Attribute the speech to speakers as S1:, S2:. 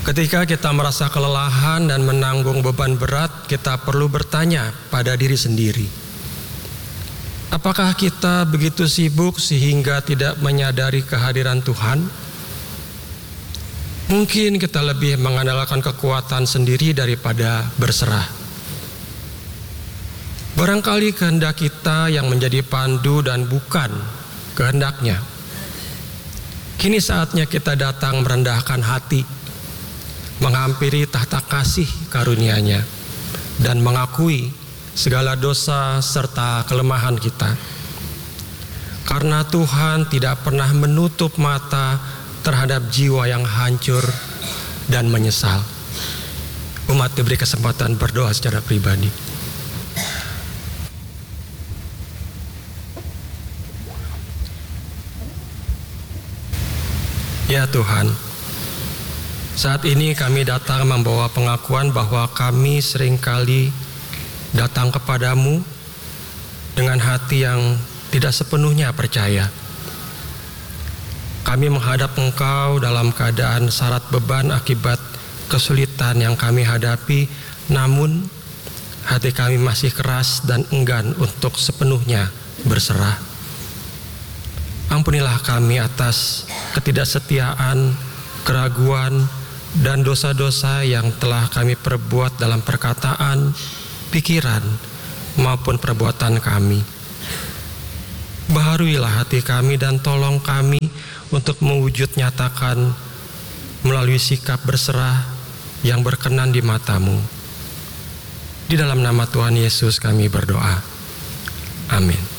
S1: Ketika kita merasa kelelahan dan menanggung beban berat, kita perlu bertanya pada diri sendiri, apakah kita begitu sibuk sehingga tidak menyadari kehadiran Tuhan? Mungkin kita lebih mengandalkan kekuatan sendiri daripada berserah. Barangkali kehendak kita yang menjadi pandu dan bukan kehendaknya. Kini saatnya kita datang merendahkan hati, menghampiri tahta kasih karunia-Nya, dan mengakui segala dosa serta kelemahan kita. Karena Tuhan tidak pernah menutup mata terhadap jiwa yang hancur dan menyesal. Umat diberi kesempatan berdoa secara pribadi. Ya Tuhan, saat ini kami datang membawa pengakuan bahwa kami seringkali datang kepadamu dengan hati yang tidak sepenuhnya percaya. Kami menghadap Engkau dalam keadaan syarat beban akibat kesulitan yang kami hadapi, namun hati kami masih keras dan enggan untuk sepenuhnya berserah. Ampunilah kami atas ketidaksetiaan, keraguan, dan dosa-dosa yang telah kami perbuat dalam perkataan, pikiran, maupun perbuatan kami. Baharuilah hati kami dan tolong kami untuk mewujud nyatakan melalui sikap berserah yang berkenan di mata-Mu. Di dalam nama Tuhan Yesus kami berdoa. Amin.